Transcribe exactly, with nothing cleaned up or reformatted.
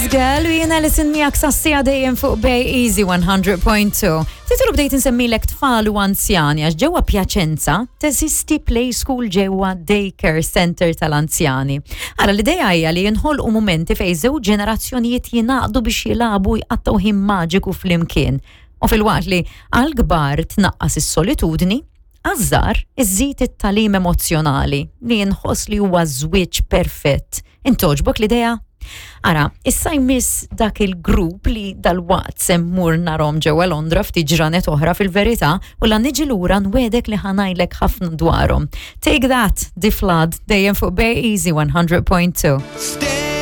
Girl, u jena li sinmijak sassija dejjem fuq Bay Easy one hundred point two. Titlu bdejt nsemmilek tfal u anzjani għax ġewwa Pjaċenza teżisti play school ġewwa daycare center tal-anzjani. Ara l-idea hija li jinħolqu mumenti fejn żewġ ġenerazzjonijiet jingħaqdu biex jilagħbu jqattaw ħin maġiku flimkien. U fil-waqt li għall-kbar tnaqqas is-solitudni, għażżar iżżid it-tagħlim emozjonali li jinħoss li huwa żwieġ perfett. Intoġbok l-idea? Ara, issa jmiss dak il-grupp li dal-waqt semmur narhom ġewwa Londra ftit ġranet oħra fil-verità u la niġi lura nwedek li ħanajlek ħafna dwarhom. Take that, The Flood, dejjem fuq Bay Easy one hundred point two.